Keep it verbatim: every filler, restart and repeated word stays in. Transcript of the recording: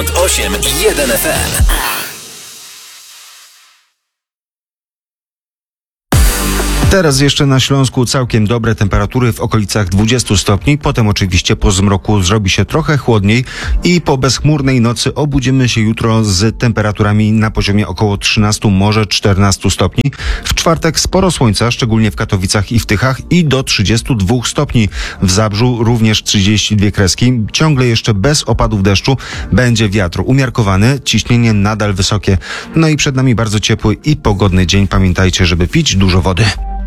osiem i jeden F M. Teraz jeszcze na Śląsku całkiem dobre temperatury w okolicach dwudziestu stopni. Potem oczywiście po zmroku zrobi się trochę chłodniej i po bezchmurnej nocy obudzimy się jutro z temperaturami na poziomie około trzynastu, może czternastu stopni. W czwartek sporo słońca, szczególnie w Katowicach i w Tychach, i do trzydziestu dwóch stopni. W Zabrzu również trzydzieści dwie kreski. Ciągle jeszcze bez opadów deszczu. Będzie wiatr umiarkowany, ciśnienie nadal wysokie. No i przed nami bardzo ciepły i pogodny dzień. Pamiętajcie, żeby pić dużo wody.